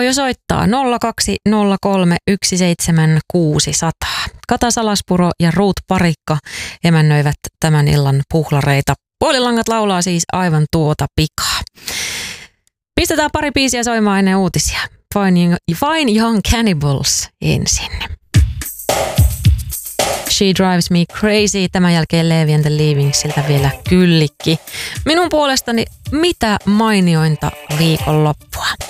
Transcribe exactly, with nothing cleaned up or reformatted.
jo soittaa nolla kaksi nolla kolme yksi seitsemän kuusi nolla nolla. Kata Salaspuro ja Ruut Parikka emännöivät tämän illan puhlareita. Puolilangat laulaa siis aivan tuota pikaa. Pistetään pari biisiä soimaan ennen uutisia. Fine, Fine Young Cannibals ensin. She Drives Me Crazy. Tämän jälkeen Levi and the Leavingsiltä vielä kyllikki. Minun puolestani mitä mainiointa viikonloppua.